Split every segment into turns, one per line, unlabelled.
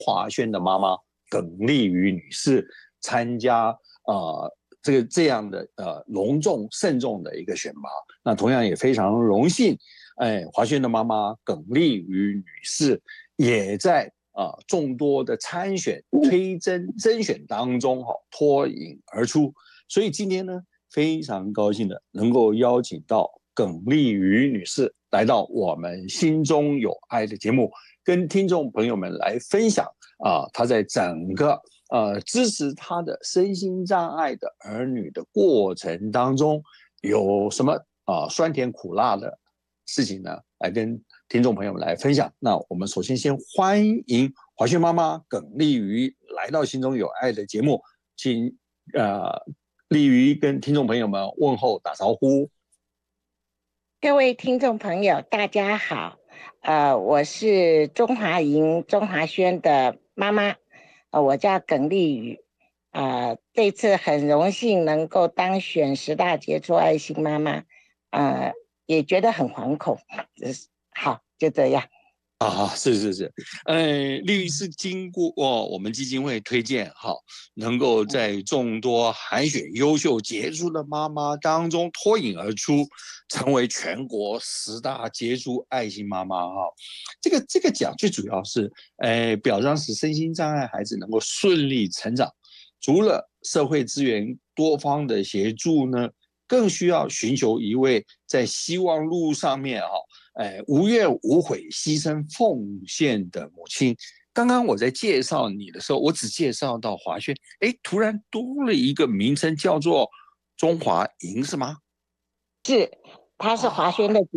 华轩的妈妈耿丽瑜女士参加这样的隆重慎重的一个选拔。那同样也非常荣幸，华轩的妈妈耿丽瑜女士也在众多的参选推甄选当中脱颖而出。所以今天呢，非常高兴的能够邀请到耿丽瑜女士来到我们心中有爱的节目，跟听众朋友们来分享她在整个支持她的身心障碍的儿女的过程当中有什么酸甜苦辣的事情呢，来跟听众朋友们来分享。那我们首先先欢迎华轩妈妈耿丽瑜来到心中有爱的节目，请丽瑜跟听众朋友们问候打招呼。
各位听众朋友大家好，我是中华营中华轩的妈妈，我叫耿丽瑜，这次很荣幸能够当选10大杰出爱心妈妈，也觉得很惶恐，好，就这样。
是，丽瑜是经过我们基金会推荐，能够在众多海选优秀杰出的妈妈当中脱颖而出，成为全国10大杰出爱心妈妈。这个奖最主要是表彰使身心障碍孩子能够顺利成长，除了社会资源多方的协助呢，更需要寻求一位在希望路上面无怨无悔牺牲奉献的母亲。刚刚我在介绍你的时候，我只介绍到华轩，突然多了一个名称叫做中华营，是吗？
是，她是华轩的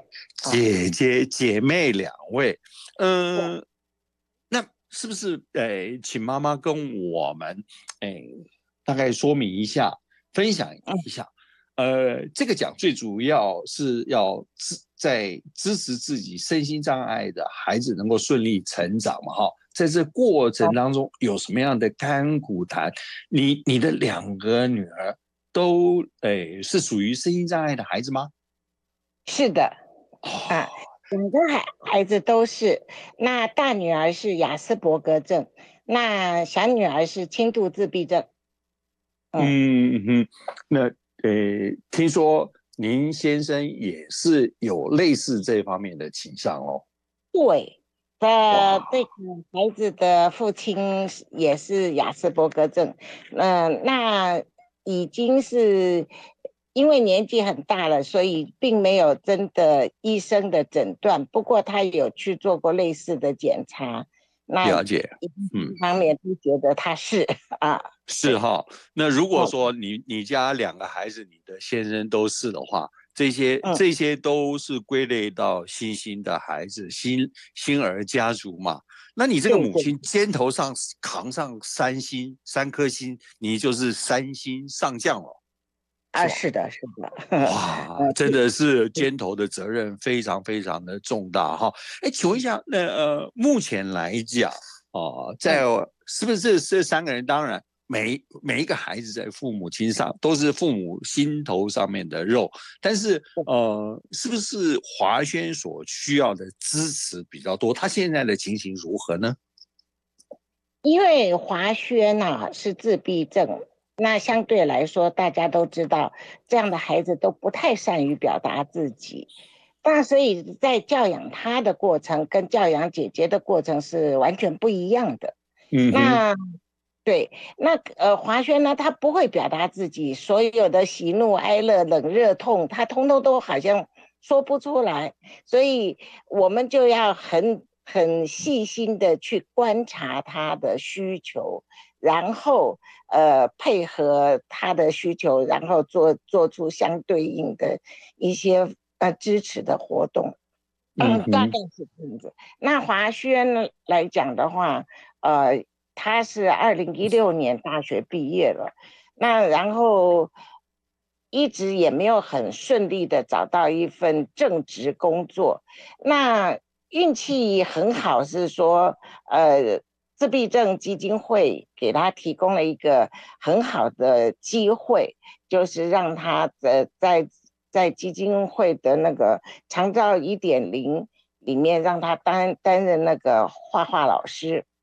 姐妹2位。那是不是请妈妈跟我们大概说明一下，分享一下。这个奖最主要是要在支持自己身心障碍的孩子能够顺利成长嘛，在这过程当中有什么样的甘苦谈？你的2个女儿都是属于身心障碍的孩子吗？
是的，2个孩子都是。那大女儿是亚斯伯格症，那小女儿是轻度自闭症。
那听说您先生也是有类似这方面的倾向哦。
对，这个孩子的父亲也是亚斯伯格症，那已经是因为年纪很大了，所以并没有真的医生的诊断，不过他有去做过类似的检查。
了解，
方面都觉得他是
是哈。那如果说你家2个孩子，你的先生都是的话，这些都是归类到新兴的孩子，新儿家族嘛。那你这个母亲肩头上扛上3颗星，你就是3星上将了。
是的。
哇，真的是肩头的责任非常非常的重大哈。请问一下，目前来讲在是不是这3个人，当然每一个孩子在父母亲上都是父母心头上面的肉，但是是不是华轩所需要的支持比较多？他现在的情形如何呢？
因为华轩是自闭症，那相对来说大家都知道这样的孩子都不太善于表达自己，那所以在教养他的过程跟教养姐姐的过程是完全不一样的。华轩呢，他不会表达自己所有的喜怒哀乐冷热痛，他通通都好像说不出来，所以我们就要很细心的去观察他的需求，然后配合他的需求，然后做出相对应的一些支持的活动。大概是这样子。那华轩来讲的话，他是2016年大学毕业了，那然后一直也没有很顺利的找到一份正职工作。那运气很好，是说自闭症基金会给他提供了一个很好的机会，就是让他在基金会的那个长照1.0里面让他担任那个画画老师。